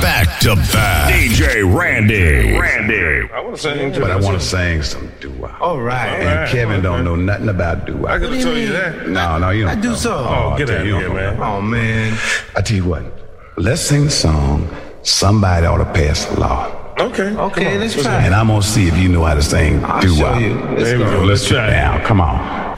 back to back. DJ Randy. I want to sing, but I want to sing some doo-wop. All right. And Kevin don't know nothing about doo-wop. I could have told you that. No, you don't. I do so. Oh, get out of here, man. Oh, man. I tell you what. Let's sing the song, Somebody Ought to Pass the Law. Okay, let's try. And I'm going to see if you know how to sing doo-wop. I'll show you. Let's go. Let's try it out. Come on.